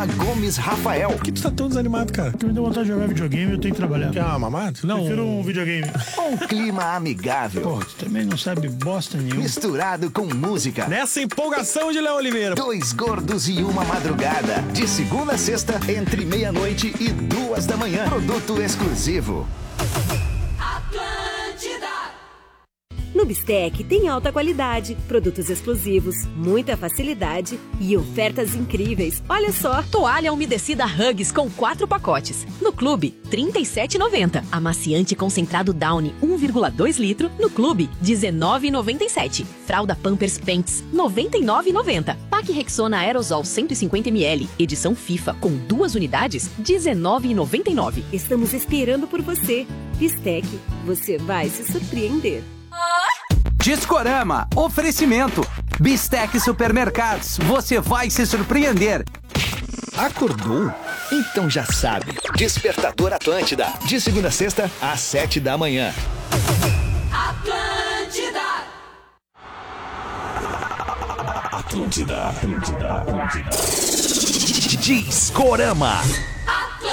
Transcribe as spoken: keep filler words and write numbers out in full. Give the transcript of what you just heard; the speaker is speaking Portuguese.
Discorama Gomes Rafael. Por que tu tá tão desanimado, cara? Porque me deu vontade de jogar videogame e eu tenho que trabalhar. Quer uma mamada? Não, prefiro um videogame. Um clima amigável. Pô, tu também não sabe bosta nenhuma. Misturado com música. Nessa empolgação de Léo Oliveira. Dois gordos e uma madrugada. De segunda a sexta, entre meia-noite e duas da manhã. Produto exclusivo. No Bistec tem alta qualidade, produtos exclusivos, muita facilidade e ofertas incríveis. Olha só! Toalha umedecida Huggies com quatro pacotes. No Clube, trinta e sete reais e noventa centavos. Amaciante concentrado Downy um vírgula dois litro. No Clube, dezenove reais e noventa e sete centavos. Fralda Pampers Pants, noventa e nove reais e noventa centavos. Pack Rexona Aerosol cento e cinquenta mililitros. Edição FIFA com duas unidades, dezenove reais e noventa e nove centavos. Estamos esperando por você. Bistec, você vai se surpreender. Discorama, oferecimento. Bistec Supermercados, você vai se surpreender. Acordou? Então já sabe. Despertador Atlântida. De segunda a sexta, às sete da manhã. Atlântida. Atlântida, Atlântida, Atlântida. Discorama.